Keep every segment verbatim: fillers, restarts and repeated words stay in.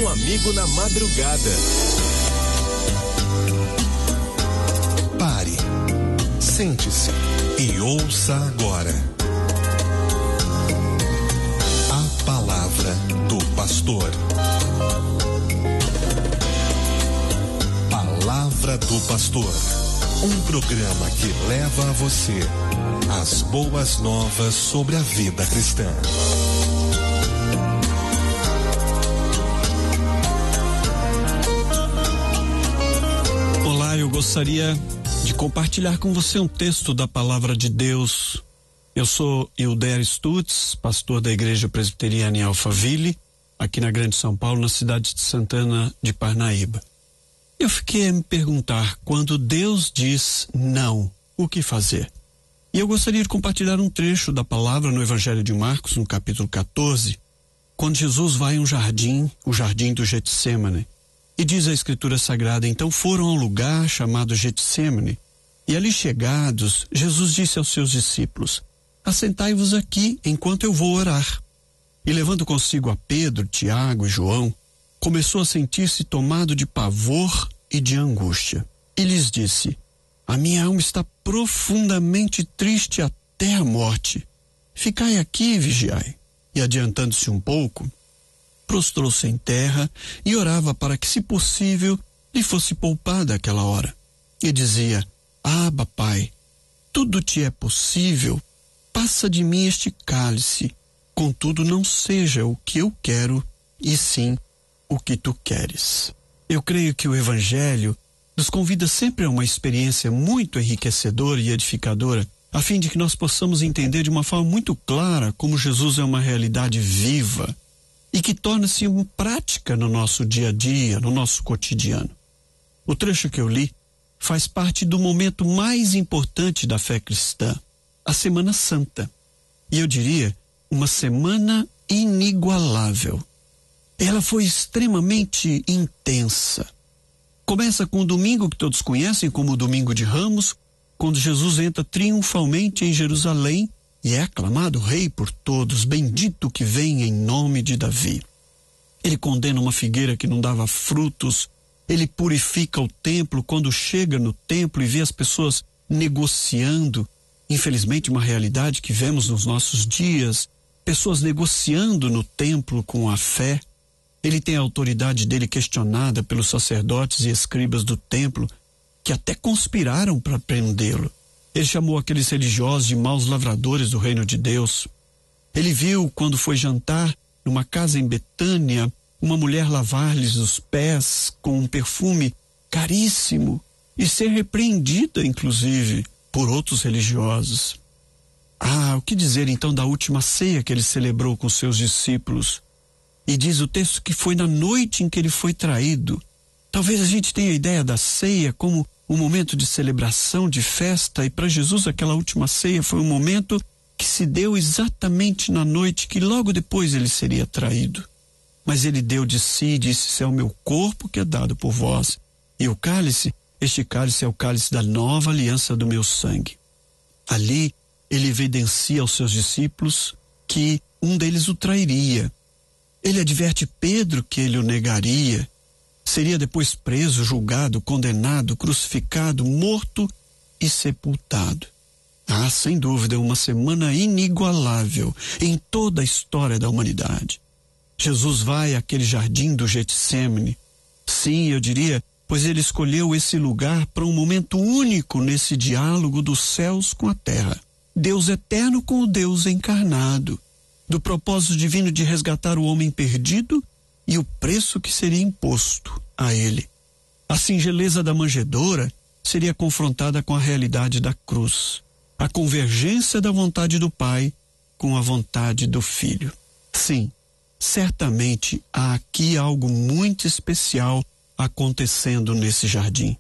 Um amigo na madrugada. Pare, sente-se e ouça agora a palavra do pastor. Palavra do Pastor, um programa que leva a você as boas novas sobre a vida cristã. Olá, eu gostaria de compartilhar com você um texto da Palavra de Deus. Eu sou Hilder Stutz, pastor da Igreja Presbiteriana em Alphaville, aqui na Grande São Paulo, na cidade de Santana de Parnaíba. Eu fiquei a me perguntar, quando Deus diz não, o que fazer? E eu gostaria de compartilhar um trecho da palavra no Evangelho de Marcos, no capítulo quatorze, quando Jesus vai a um jardim, o jardim do Getsêmani. E diz a Escritura Sagrada, então foram a um lugar chamado Getsêmani, e ali chegados, Jesus disse aos seus discípulos, assentai-vos aqui enquanto eu vou orar. E levando consigo a Pedro, Tiago e João, começou a sentir-se tomado de pavor e de angústia. E lhes disse, a minha alma está profundamente triste até a morte. Ficai aqui e vigiai. E adiantando-se um pouco, prostrou-se em terra e orava para que, se possível, lhe fosse poupada aquela hora. E dizia, Abba, Pai, tudo te é possível, passa de mim este cálice, contudo não seja o que eu quero, e sim o que tu queres. Eu creio que o Evangelho nos convida sempre a uma experiência muito enriquecedora e edificadora, a fim de que nós possamos entender de uma forma muito clara como Jesus é uma realidade viva e que torna-se uma prática no nosso dia a dia, no nosso cotidiano. O trecho que eu li faz parte do momento mais importante da fé cristã, a Semana Santa. E eu diria, uma semana inigualável. Ela foi extremamente intensa. Começa com o domingo que todos conhecem como o Domingo de Ramos, quando Jesus entra triunfalmente em Jerusalém e é aclamado rei por todos, bendito que vem em nome de Davi. Ele condena uma figueira que não dava frutos, ele purifica o templo quando chega no templo e vê as pessoas negociando, infelizmente uma realidade que vemos nos nossos dias, pessoas negociando no templo com a fé. Ele tem a autoridade dele questionada pelos sacerdotes e escribas do templo, que até conspiraram para prendê-lo. Ele chamou aqueles religiosos de maus lavradores do reino de Deus. Ele viu, quando foi jantar, numa casa em Betânia, uma mulher lavar-lhes os pés com um perfume caríssimo e ser repreendida, inclusive, por outros religiosos. Ah, o que dizer então da última ceia que ele celebrou com seus discípulos? E diz o texto que foi na noite em que ele foi traído. Talvez a gente tenha a ideia da ceia como um momento de celebração, de festa, e para Jesus aquela última ceia foi um momento que se deu exatamente na noite que logo depois ele seria traído. Mas ele deu de si e disse, esse é o meu corpo que é dado por vós. E o cálice, este cálice é o cálice da nova aliança do meu sangue. Ali ele evidencia aos seus discípulos que um deles o trairia. Ele adverte Pedro que ele o negaria. Seria depois preso, julgado, condenado, crucificado, morto e sepultado. Ah, sem dúvida, uma semana inigualável em toda a história da humanidade. Jesus vai àquele jardim do Getsêmani. Sim, eu diria, pois ele escolheu esse lugar para um momento único nesse diálogo dos céus com a terra. Deus eterno com o Deus encarnado, do propósito divino de resgatar o homem perdido e o preço que seria imposto a ele. A singeleza da manjedoura seria confrontada com a realidade da cruz, a convergência da vontade do Pai com a vontade do Filho. Sim, certamente há aqui algo muito especial acontecendo nesse jardim.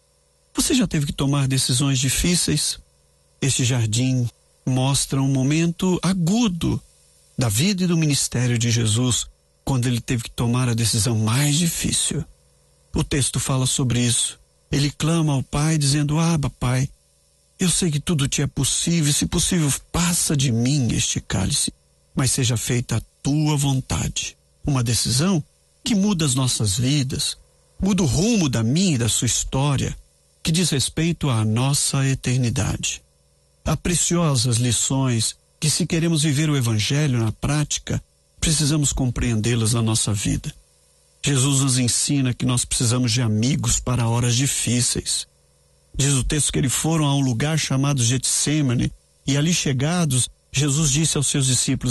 Você já teve que tomar decisões difíceis? Este jardim mostra um momento agudo da vida e do ministério de Jesus, quando ele teve que tomar a decisão mais difícil. O texto fala sobre isso. Ele clama ao Pai dizendo, Abba, Pai, eu sei que tudo te é possível, se possível passa de mim este cálice, mas seja feita a tua vontade. Uma decisão que muda as nossas vidas, muda o rumo da minha e da sua história, que diz respeito à nossa eternidade. Há preciosas lições que, se queremos viver o Evangelho na prática, precisamos compreendê-las na nossa vida. Jesus nos ensina que nós precisamos de amigos para horas difíceis. Diz o texto que eles foram a um lugar chamado Getsêmani, e ali chegados, Jesus disse aos seus discípulos: